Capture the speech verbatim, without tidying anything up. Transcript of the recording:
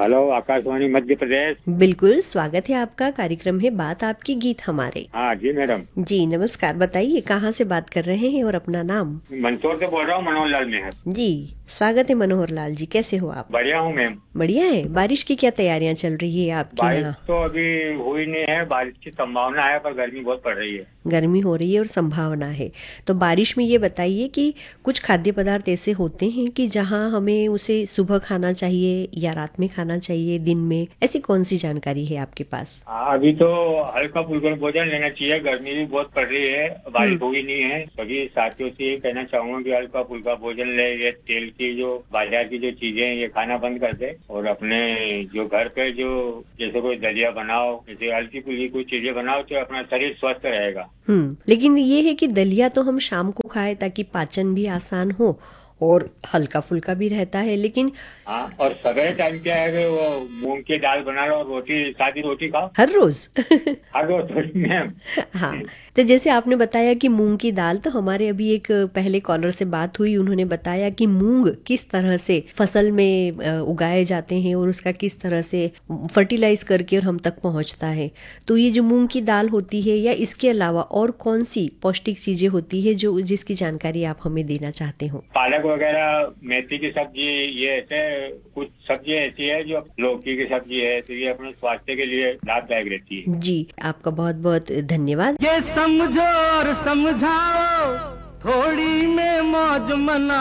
Hello, Akashvani Madhya Pradesh. बिल्कुल स्वागत है आपका। कार्यक्रम है बात आपकी गीत हमारे। हाँ जी मैडम। जी नमस्कार, बताइए कहाँ से बात कर रहे हैं और अपना नाम। मंदसौर से बोल रहा हूँ, मनोहर लाल मेहर। जी स्वागत है मनोहर लाल जी, कैसे हो आप। बढ़िया हूँ मैम। बढ़िया है। बारिश की क्या तैयारियां चल रही है आपके बारिश यहाँ। तो अभी हुई नहीं है, बारिश की संभावना है पर गर्मी बहुत पड़ रही है। गर्मी हो रही है और संभावना है, तो बारिश में ये बताइए कि कुछ खाद्य पदार्थ ऐसे होते हैं कि जहाँ हमें उसे सुबह खाना चाहिए या रात में खाना चाहिए, दिन में, ऐसी कौन सी जानकारी है आपके पास। हाँ, अभी तो हल्का फुल्का भोजन लेना चाहिए, गर्मी भी बहुत पड़ रही है, बारिश हम्म। हुई नहीं है। सभी साथियों से ये कहना चाहूंगा कि हल्का फुल्का भोजन ले, ये तेल की जो बाजार की जो चीजें हैं ये खाना बंद कर दे, और अपने जो घर पे जो जैसे कोई दलिया बनाओ, जैसे हल्की फुल्की कोई चीजें बनाओ तो अपना शरीर स्वस्थ रहेगा। हम्म लेकिन ये है कि दलिया तो हम शाम को खाएं ताकि पाचन भी आसान हो और हल्का फुल्का भी रहता है, लेकिन हाँ, और सवेरे टाइम क्या है कि वो मूंग की दाल बना लो और रोटी, सादी रोटी खाओ हर रोज। हर रोज थोड़ी मैम। हाँ, तो जैसे आपने बताया कि मूंग की दाल, तो हमारे अभी एक पहले कॉलर से बात हुई, उन्होंने बताया कि मूंग किस तरह से फसल में अ, उगाए जाते हैं और उसका किस तरह से फर्टिलाइज करके और हम तक पहुंचता है। तो ये जो मूंग की दाल होती है या इसके अलावा और कौन सी पौष्टिक चीजें होती है जो जिसकी जानकारी आप हमें देना चाहते हो। पालक वगैरह, मेथी की सब्जी, ये ऐसे कुछ सब्जी ऐसी है जो लौकी की सब्जी है, तो ये अपने स्वास्थ्य के लिए लाभदायक रहती है। जी आपका बहुत बहुत धन्यवाद। ये समझो और समझाओ, थोड़ी में मौज मना।